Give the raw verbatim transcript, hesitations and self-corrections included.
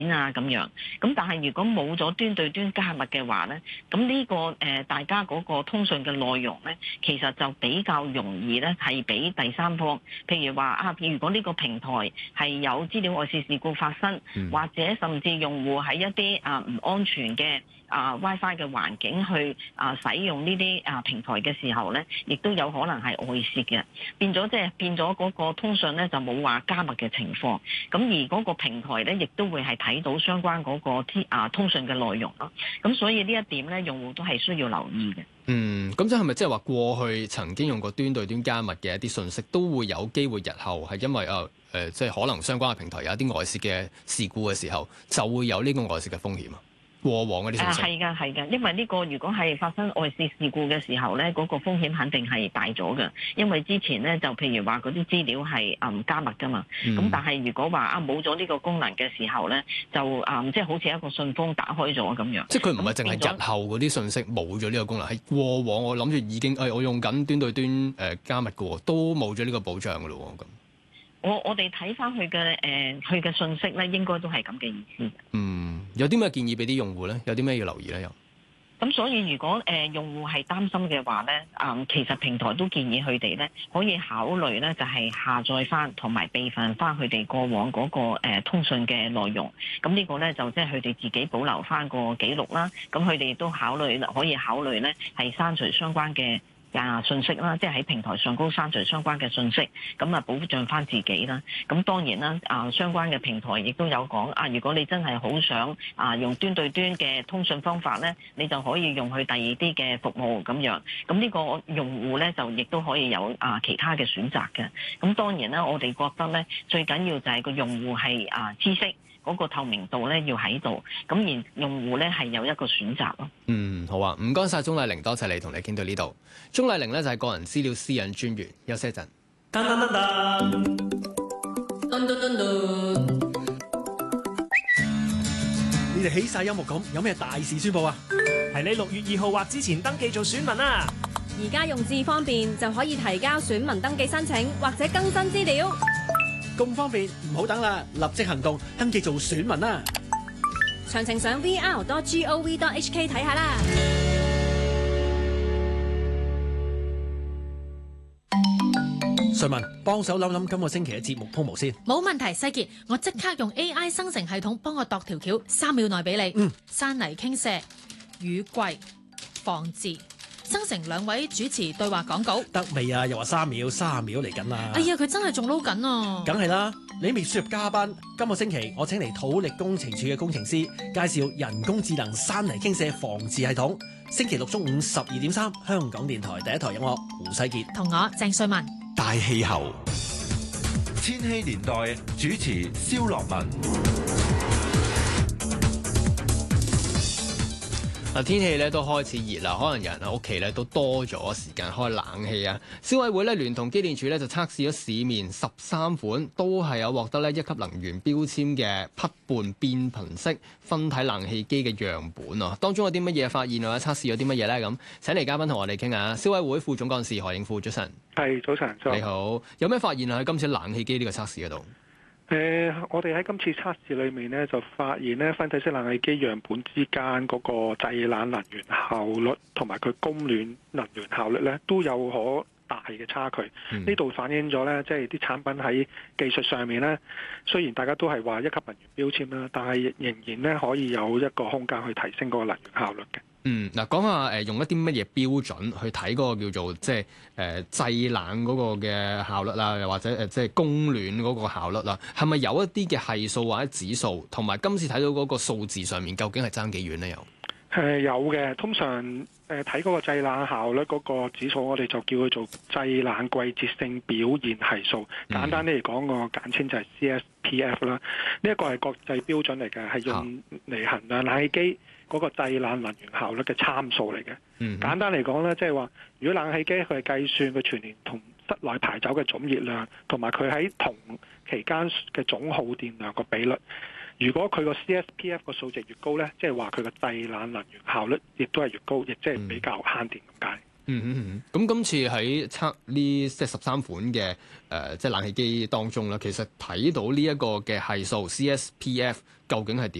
啊咁樣，咁但係如果冇咗端對端加密嘅話咧，咁呢、這個誒、呃、大家嗰個通訊嘅內容咧，其實就比較容易咧係俾第三方，譬如話啊，如果呢個平台係有資料外泄事故發生， 嗯、 或者甚至用戶喺一啲啊唔安全嘅啊 WiFi 嘅環境去啊使用呢啲啊平台嘅時候咧，亦都有可能係外泄嘅，變咗即係變咗嗰個通訊咧就冇話加密嘅情況，咁而嗰個平台咧亦都會係睇到相關嗰個啊通訊嘅內容咯，咁所以呢一點咧，用戶都係需要留意嘅。 嗯，咁即係咪即係話過去曾經用過端對端加密嘅一啲信息，都會有機會日後係因為啊誒、呃，即係可能相關嘅平台有一啲外泄嘅事故嘅時候，就會有呢個外泄嘅風險啊？過往嗰啲信息係㗎係㗎，因為呢個如果係發生外泄事故嘅時候咧，嗰、那個風險肯定係大咗嘅。因為之前咧就譬如話嗰啲資料係誒加密㗎嘛，咁、嗯、但係如果話啊冇咗呢個功能嘅時候咧，就誒、嗯、即係好似一個信封打開咗咁樣。 即係佢唔係淨係日後嗰啲信息冇咗呢個功能，係過往我諗住已經誒、哎、我用緊端對端誒、呃、加密嘅喎，都冇咗呢個保障㗎咯喎咁。 我我哋睇翻佢嘅誒佢嘅信息咧，應該都係咁嘅意思。 嗯，有啲咩建議俾啲用戶咧？有啲咩要留意咧？又咁所以如果誒、呃、用戶係擔心嘅話咧，啊、嗯、其實平台都建議佢哋咧可以考慮咧，就係、是、下載翻同埋備份翻佢哋過往嗰、那個、呃、通訊嘅內容。咁呢個咧就即係佢哋自己保留翻個記錄啦。咁佢哋都考慮可以考慮咧係刪除相關嘅啊信息啦，即係喺平台上高刪除相關嘅信息，咁啊保障翻自己啦。咁當然啦，啊相關嘅平台亦都有講啊，如果你真係好想啊用端對端嘅通訊方法咧，你就可以用佢第二啲嘅服務咁樣。咁呢個用戶咧就亦都可以有啊其他嘅選擇嘅。咁當然啦，我哋覺得咧最緊要就係個用戶係啊知識。嗰個透明度咧要喺度，咁而用戶咧係有一個選擇咯。 嗯，好啊，唔該晒鍾麗玲，多謝你同你傾到呢度。鍾麗玲咧就係個人資料私隱專員，休息一陣。噔噔噔噔，噔噔噔噔。 你哋起晒音樂咁，有咩大事宣佈啊？ 係你六月二號或之前登記做選民啊！ 而家用智方便就可以提交選民登記申請或者更新資料。 咁方便，唔好等啦，立即行動，登記做選民啦！ 詳情上 v r dot gov dot h k 睇下啦。 瑞文，幫手諗諗今個星期嘅節目鋪模先。 冇問題，世傑，我即刻用 A I 生成系統幫我度條橋，三秒內俾你。 嗯， 山泥傾瀉、雨季、防治。生成兩位主持對話講稿得未啊？又話三秒，三秒嚟緊啦！ 哎呀，佢真係仲撈緊啊！ 梗係啦，你未輸入加班。今個星期我請嚟土力工程處嘅工程師介紹人工智能山泥傾瀉防治系統。星期六中午十二點三，香港電台第一台音樂，胡世傑同我鄭瑞文。 大氣候，千禧年代主持蕭樂文。 嗱，天氣咧都開始熱啦，可能有人喺屋企咧都多咗時間開冷氣啊。消委會咧聯同機電署咧就測試咗市面十三款都係有獲得咧一級能源標籤嘅匹伴變頻式分體冷氣機嘅樣本啊。當中有啲乜嘢發現或者測試有啲乜嘢咧？咁請嚟嘉賓同我哋傾下。消委會副總幹事何應富，早晨。 係，早晨。 你好，有咩發現啊？喺今次冷氣機呢個測試嗰度？ 誒、呃，我哋喺今次測試裏面咧，就發現咧分體式冷氣機樣本之間嗰個製冷能源效率同埋佢供暖能源效率咧，都有可大嘅差距。呢度、嗯、反映咗咧，即係啲產品喺技術上面咧，雖然大家都係話一級能源標籤啦，但係仍然咧可以有一個空間去提升嗰個能源效率嘅。 嗯，嗱，講下誒用一啲乜嘢標準去睇嗰個叫做即係誒製冷嗰個嘅效率啦，又或者誒即係供暖嗰個效率啦，係咪有一啲嘅係數或者指數，同埋今次睇到嗰個數字上面究竟係爭幾遠呢？有誒有嘅，通常誒睇嗰個製冷效率嗰個指數，我哋就叫佢做製冷季節性表現係數。嗯、簡單啲嚟講，個簡稱就係 C S P F 啦。呢一個係國際標準嚟嘅，係用嚟衡量冷氣機嗰個製冷能源效率嘅參數嚟嘅。嗯、簡單嚟講咧，即係話，如果冷氣機佢係計算佢全年同室內排走嘅總熱量，同埋佢喺同期間嘅總耗電量個比率。如果佢個 C S P F 個數值越高咧，即係話佢個製冷能源效率亦都係越高，亦即係比較慳電咁解。 嗯嗯嗯。咁今次喺測呢即係十三款嘅誒、呃、即係冷氣機當中啦，其實睇到呢一個嘅係數 C S P F 究竟係點？